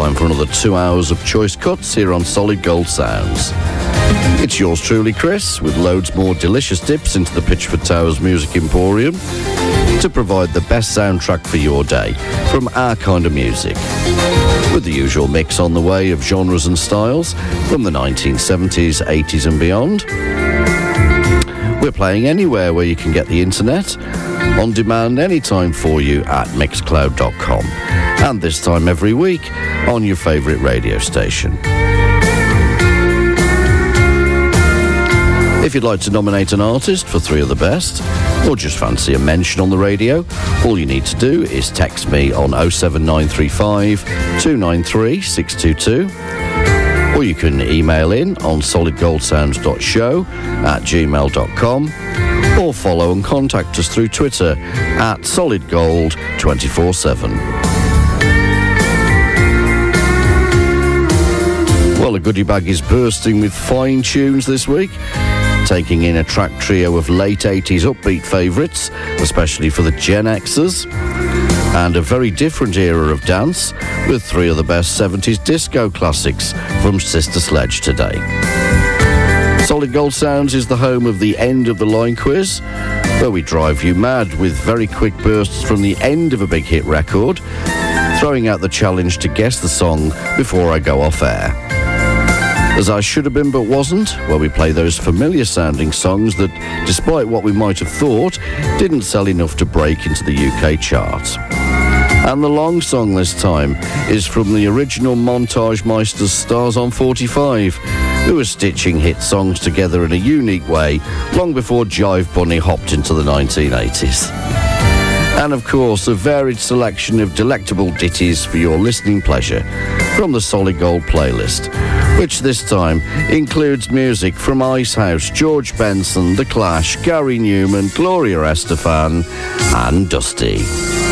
time for another 2 hours of choice cuts here on Solid Gold Sounds. It's yours truly, Chris, with loads more delicious dips into the Pitchford Towers Music Emporium to provide the best soundtrack for your day from our kind of music. With the usual mix on the way of genres and styles from the 1970s, 80s and beyond. We're playing anywhere where you can get the internet, on demand anytime for you at mixcloud.com, and this time every week on your favourite radio station. If you'd like to nominate an artist for 3 of the best, or just fancy a mention on the radio, all you need to do is text me on 07935 293 622, or you can email in on solidgoldsounds.show@gmail.com, or follow and contact us through Twitter at solidgold247. Well, the goodie bag is bursting with fine tunes this week, taking in a track trio of late 80s upbeat favourites, especially for the Gen Xers, and a very different era of dance with 3 of the best 70s disco classics from Sister Sledge today. Solid Gold Sounds is the home of the End of the Line quiz, where we drive you mad with very quick bursts from the end of a big hit record, throwing out the challenge to guess the song before I go off air. As I Should Have Been But Wasn't, where we play those familiar sounding songs that, despite what we might have thought, didn't sell enough to break into the UK chart. And the long song this time is from the original Montage Meisters Stars on 45, who were stitching hit songs together in a unique way long before Jive Bunny hopped into the 1980s. And of course, a varied selection of delectable ditties for your listening pleasure from the Solid Gold playlist, which this time includes music from Icehouse, George Benson, The Clash, Gary Newman, Gloria Estefan and Dusty.